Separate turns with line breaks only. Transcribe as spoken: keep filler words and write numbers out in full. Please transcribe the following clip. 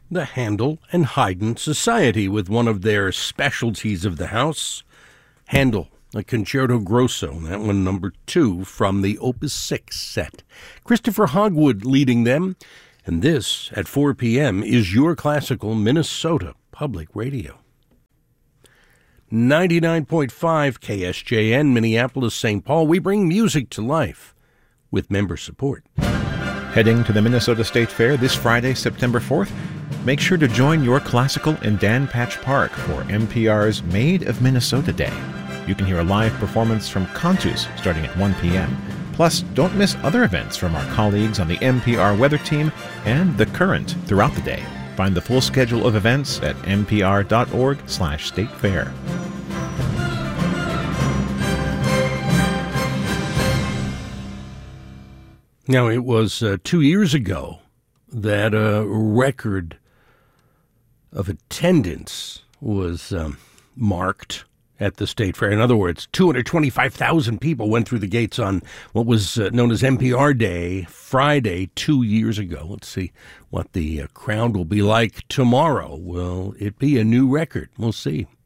the Handel and Haydn Society with one of their specialties of the house, Handel, a Concerto Grosso, that one number two from the Opus six set. Christopher Hogwood leading them, and this, at four p.m., is your classical Minnesota Public Radio. ninety-nine point five K S J N, Minneapolis, Saint Paul. We bring music to life with member support.
Heading to the Minnesota State Fair this Friday, September fourth, make sure to join your classical in Dan Patch Park for M P R's Made of Minnesota Day. You can hear a live performance from Contus starting at one p.m. Plus, don't miss other events from our colleagues on the M P R weather team and The Current throughout the day. Find the full schedule of events at m p r dot org slash state fair.
Now, it was uh, two years ago that a record of attendance was um, marked at the State Fair. In other words, two hundred twenty-five thousand people went through the gates on what was uh, known as M P R Day, Friday, two years ago. Let's see what the uh, crowd will be like tomorrow. Will it be a new record? We'll see.